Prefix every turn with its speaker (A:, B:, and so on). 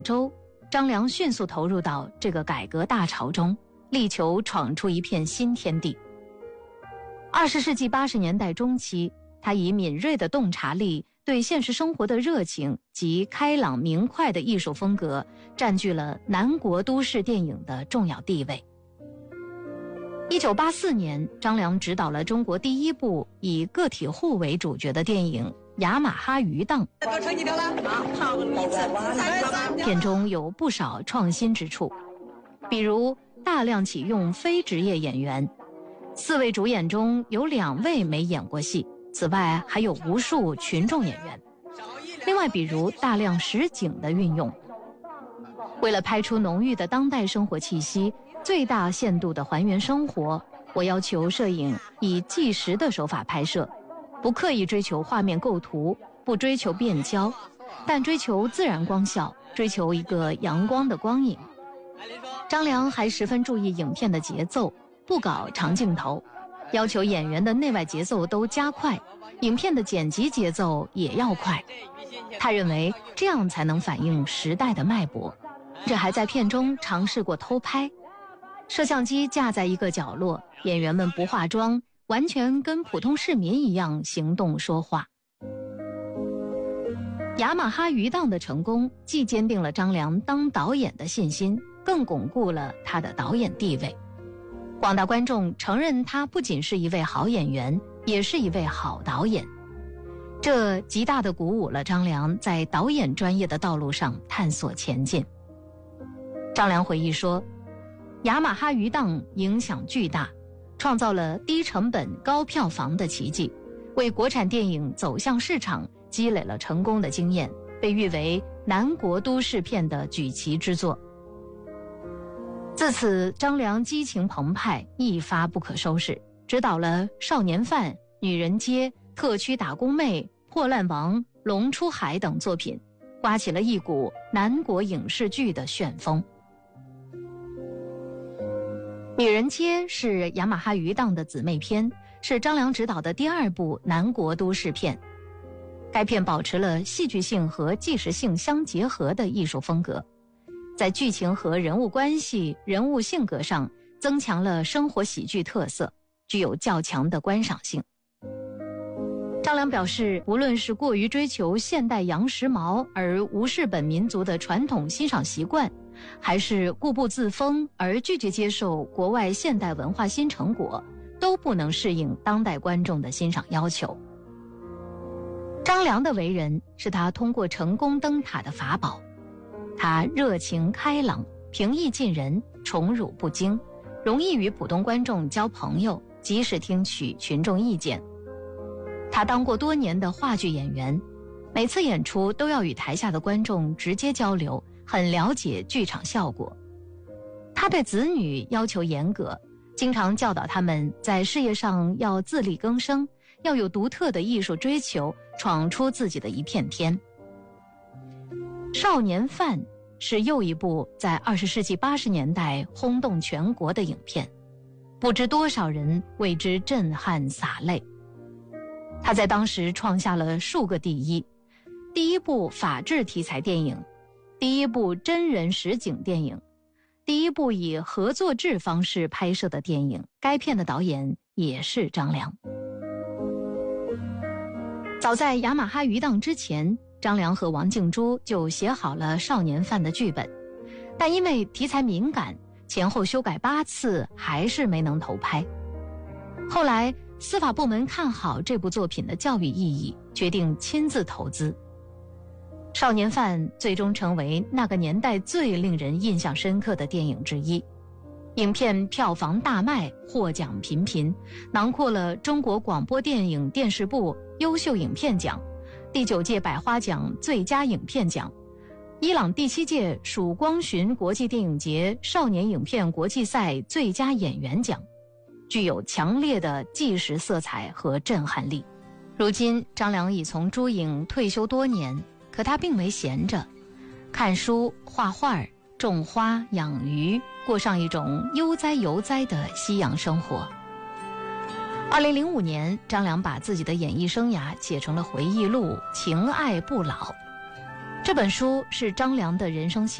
A: 州，张良迅速投入到这个改革大潮中，力求闯出一片新天地。20世纪80年代中期，他以敏锐的洞察力、对现实生活的热情及开朗明快的艺术风格，占据了南国都市电影的重要地位。1984年，张良执导了中国第一部以个体户为主角的电影《雅马哈鱼档》，片中有不少创新之处，比如大量启用非职业演员，4位主演中有2位没演过戏，此外还有无数群众演员。另外比如大量实景的运用，为了拍出浓郁的当代生活气息，最大限度的还原生活，我要求摄影以纪实的手法拍摄，不刻意追求画面构图，不追求变焦，但追求自然光效，追求一个阳光的光影。张良还十分注意影片的节奏，不搞长镜头，要求演员的内外节奏都加快，影片的剪辑节奏也要快。他认为这样才能反映时代的脉搏。这还在片中尝试过偷拍，摄像机架在一个角落，演员们不化妆，完全跟普通市民一样行动说话。雅马哈鱼档的成功，既坚定了张良当导演的信心，更巩固了他的导演地位。广大观众承认他不仅是一位好演员，也是一位好导演。这极大地鼓舞了张良在导演专业的道路上探索前进。张良回忆说，雅马哈鱼档影响巨大，创造了低成本高票房的奇迹，为国产电影走向市场积累了成功的经验，被誉为南国都市片的举旗之作。自此，张良激情澎湃，一发不可收拾，执导了《少年犯》《女人街》《特区打工妹》《破烂王》《龙出海》等作品，刮起了一股南国影视剧的旋风。《女人街》是雅马哈鱼档的姊妹篇，是张良执导的第2部南国都市片。该片保持了戏剧性和纪实性相结合的艺术风格，在剧情和人物关系、人物性格上增强了生活喜剧特色，具有较强的观赏性。张良表示，无论是过于追求现代洋时髦而无视本民族的传统欣赏习惯，还是固步自封而拒绝接受国外现代文化新成果，都不能适应当代观众的欣赏要求。张良的为人是他通过成功登塔的法宝，他热情开朗，平易近人，宠辱不惊，容易与普通观众交朋友，及时听取群众意见。他当过多年的话剧演员，每次演出都要与台下的观众直接交流，很了解剧场效果。他对子女要求严格，经常教导他们在事业上要自力更生，要有独特的艺术追求，闯出自己的一片天。《少年犯》是又一部在20世纪80年代轰动全国的影片，不知多少人为之震撼洒泪。他在当时创下了数个第一：第一部法治题材电影，第一部真人实景电影，第一部以合作制方式拍摄的电影。该片的导演也是张良。早在雅马哈鱼档之前，张良和王静珠就写好了《少年犯》的剧本，但因为题材敏感，前后修改8次，还是没能投拍。后来司法部门看好这部作品的教育意义，决定亲自投资。《少年犯》最终成为那个年代最令人印象深刻的电影之一。影片票房大卖，获奖频频，囊括了中国广播电影电视部优秀影片奖、第9届百花奖最佳影片奖、伊朗第7届曙光巡国际电影节少年影片国际赛最佳演员奖，具有强烈的纪实色彩和震撼力。如今张良已从珠影退休多年，可他并没闲着，看书、画画、种花、养鱼，过上一种悠哉游哉的西洋生活。2005年，张良把自己的演艺生涯写成了回忆录《情爱不老》。 这本书是张良的人生